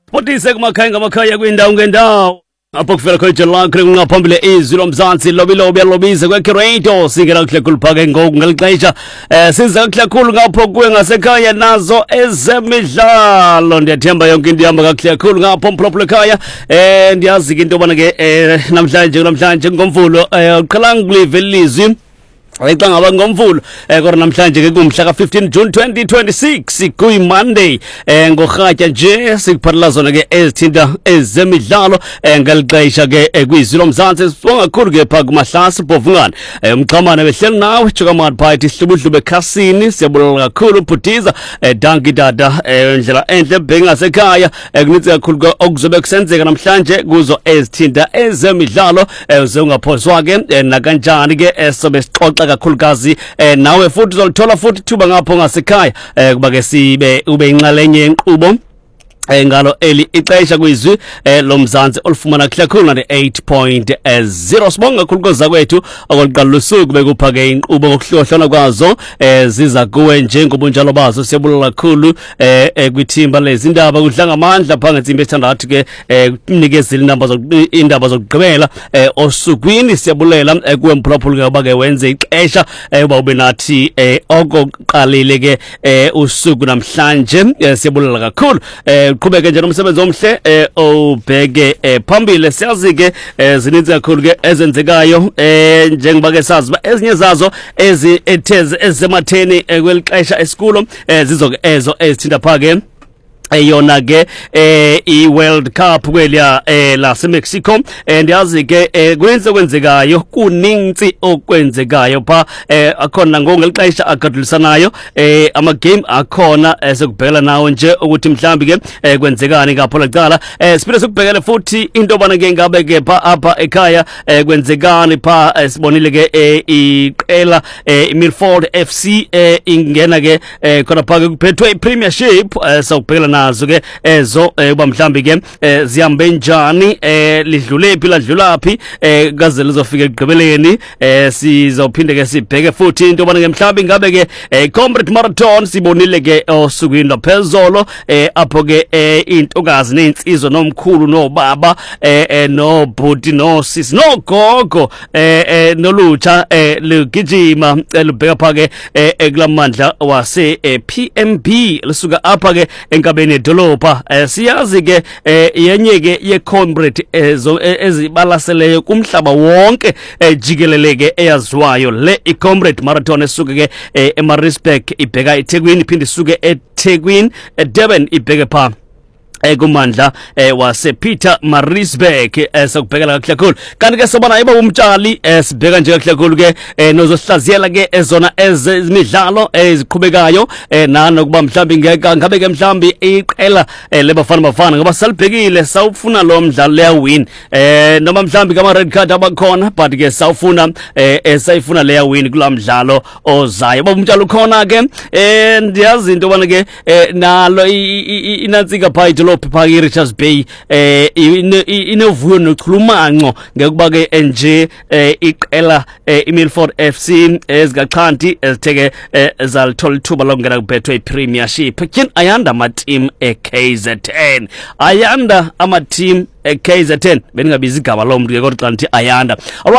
Potise kumakhaya kwindawo ngendawo apho kufela khona lakhe kungaphambile izwi lomzansi lobilobi lobize kweCreator singela kuhle kuliphake ngoku ngelixesha siza kuhle kakhulu ngapho kuwe ngasekhaya nazo ezemidlalo ndiyathemba yonke into ihamba kakuhle kakhulu ngapho mphlophlo ekhaya ndiyazi ke into bana ke namhlanje ngomvulo uqala ngive ilizwi Ayixanga ngaba ngomvulo kodwa namhlanje ke kumhla ka15 June 2026 kuyi Monday ngorhatya nje sikuphathela zona ke ezithinta ezemidlalo ngelixesha ke kwizwi lomzansi sibonga kakhulu ke pha kumahlasi bovungana umchamane behleli nawe Chukamani Party sihlubudlube ekhasini siyabulala kakhulu Phutiza danki dada indlela enhle bengasekhaya kunitse kakhulu okuzobe kusenzeka namhlanje kuzo ezithinta ezemidlalo uzongaphoswa ke nakanjani ke sobe sixoxa kakhulukazi nawe futhi uzolithola futhi thuba ngapho ngasekhaya kuba ke sibe ube inxalenye yenkqubo ngalo eli ixesha kwizwi lomzansi olufumana kuhle kakhulu na 8.0 sibonga kakhulu koza kwethu okokuqala lusuku bekuphake inkqubo ngokuhlohlana kwazo ziza kuwe njengobunjalo bazo siyabulala kakhulu kwithimba lezindaba kudla ngamandla pha ngetsimbi esithandathu ke kumnikezela indaba zokugqibela osukwini siyabulela kuwe mphulaphula ke ubake wenze ixesha uba ube nathi okoqalile ke usuku namhlanje siyabulala kakhulu qhubeke nje nomsebenzi omhle obheke phambili siyazi ke zininzi kakhulu ke ezenzekayo njengoba ke sazi ba ezinye zazo ezematheni kwelixesha esikulo zizoke ezo ezithinta phake yona ke iWorld Cup kweliya lase Mexico ndiyazi ke kwenzekayo kuninzi okwenzekayo pha akhona ngongelixesha agadulisanayo ama game akhona sekubhekela nawo nje ukuthi mhlambi ke kwenzekani ngapho lacala siphinde sikubhekele futhi into bana ke ngabe ke pha apha ekhaya kwenzekani pha sibonile ke iqela iMilford FC ingena ke khona pha kuphethwe iPremiership sokubhekela nazo ke ezo uba mhlambi ke zihambe njani lidlule phi ladlulapi kaze lizofika ekugqibeleni sizophinde ke sibheke futhi into bana ke mhlambi ngabe ke Comrade Marathon sibonile ke osukwini laphezolo apho ke intokazi nensizwa nomkhulu nobaba nobhuti nosisi nogogo nolutsha lugijima lubheka pha ke ekulamandla wase PMB lisuka apha ke enkabeni edolopha siyazi ke yenye ke yeComrade ezibalaseleyo kumhlaba wonke jikeleleke eyaziwayo le iComrade Marathon esuke ke eMaritzburg ibheka eThekwini iphinde isuke eThekwini eDurban ibheke pha kumandla wase Peter Maritzburg sokubhekela kahle kakhulu kanti ke sobona iba umtshali sibheka nje kahle kakhulu ke nozohlaziyela ke ezona ezimidlalo eziqhubekayo nanokuba mhlambi ngeke ngabe ke mhlambi iqela lebafana ngoba salibhekile sawufuna lo mdlalo leya win noma mhlambi kama red card abakhona but ke sawufuna sayifuna leya win kula mdlalo ozayo bomtshalo ukhona ke ndiyazi into bana ke nalo inansika phayitho phaka iRichards Bay inovuyo nochulumanco ngekuba ke nje iqela iMilford FC ezigaqhanti ezitheke zalithola ithuba lokungena kubhethwe iPremiership kin ayanda ama team eKZN ayanda ama team eKZN beningabiza igama lomuntu ke kodwa xa nithi ayanda